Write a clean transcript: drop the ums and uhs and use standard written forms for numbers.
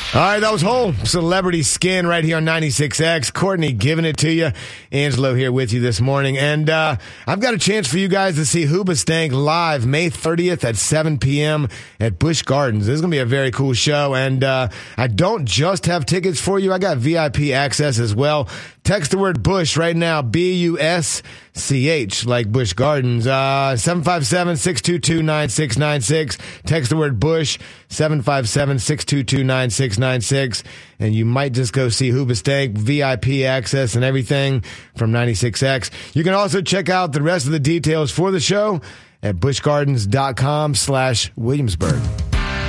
All right, that was Whole Celebrity Skin right here on 96X. Courtney giving it to you. Angelo here with you this morning. And I've got a chance for you guys to see Hoobastank live May 30th at 7 p.m. at Busch Gardens. This is going to be a very cool show. And I don't just have tickets for you. I got VIP access as well. Text the word Busch right now, B-U-S-C-H, like Busch Gardens. 757-622-9696. Text the word Busch, 757-622-9696. And you might just go see Hoobastank, VIP access and everything from 96X. You can also check out the rest of the details for the show at buschgardens.com/Williamsburg.